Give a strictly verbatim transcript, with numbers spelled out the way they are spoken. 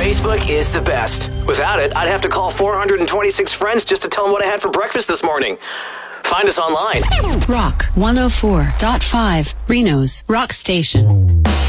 Facebook is the best. Without it, I'd have to call four hundred twenty-six friends just to tell them what I had for breakfast this morning. Find us online. Rock one oh four point five, Reno's Rock Station.